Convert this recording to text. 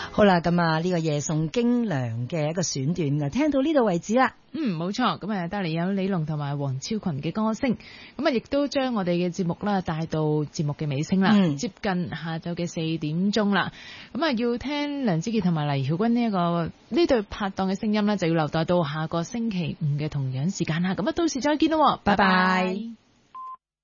好啦，咁啊呢個夜誦經良嘅一個選段啊，聽到呢度為止啦。 冇錯，咁啊帶嚟有李龍同埋黃超群嘅歌聲，咁啊亦都將我哋嘅節目啦帶到節目嘅尾聲啦，接近下晝嘅4點鐘啦，咁啊要聽梁子傑同埋黎曉君呢對拍檔嘅聲音呢，就要留待到下個星期五嘅同樣時間啦，咁啊到時再見咯，拜拜。